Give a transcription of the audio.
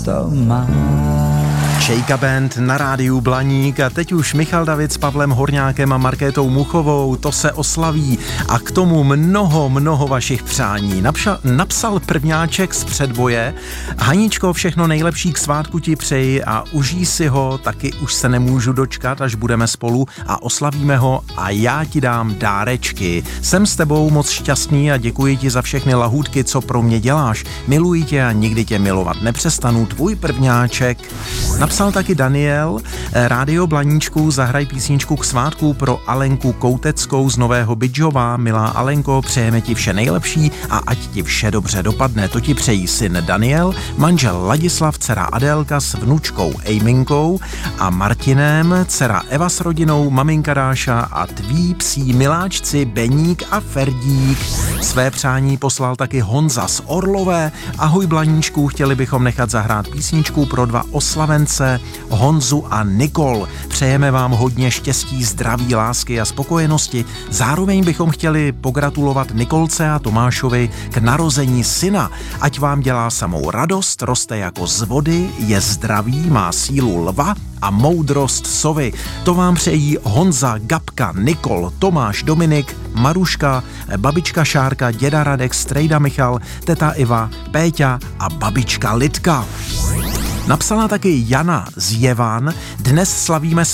to máš. Šejka Band na rádiu Blaník a teď už Michal David s Pavlem Horňákem a Markétou Muchovou, to se oslaví a k tomu mnoho vašich přání. Napsal prvňáček z předboje: Haničko, všechno nejlepší k svátku ti přeji a užij si ho, taky už se nemůžu dočkat, až budeme spolu a oslavíme ho a já ti dám dárečky. Jsem s tebou moc šťastný a děkuji ti za všechny lahůdky, co pro mě děláš. Miluji tě a nikdy tě milovat nepřestanu, tvůj prvňáček. Napsal taky Daniel: Rádio Blaníčku, zahraj písničku k svátku pro Alenku Kouteckou z Nového Bydžova. Milá Alenko, přejeme ti vše nejlepší a ať ti vše dobře dopadne. To ti přejí syn Daniel, manžel Ladislav, dcera Adélka s vnučkou Ejminkou a Martinem, dcera Eva s rodinou, maminka Dáša a tví psí miláčci Beník a Ferdík. Své přání poslal taky Honza z Orlové. Ahoj Blaníčku, chtěli bychom nechat zahrát písničku pro dva oslavence, Honzu a Nikol. Přejeme vám hodně štěstí, zdraví, lásky a spokojenosti. Zároveň bychom chtěli pogratulovat Nikolce a Tomášovi k narození syna. Ať vám dělá samou radost, roste jako z vody, je zdravý, má sílu lva a moudrost sovy. To vám přejí Honza, Gabka, Nikol, Tomáš, Dominik, Maruška, babička Šárka, děda Radek, strejda Michal, teta Iva, Péťa a babička Lidka. Napsala taky Jana z Jevan: Dnes slavíme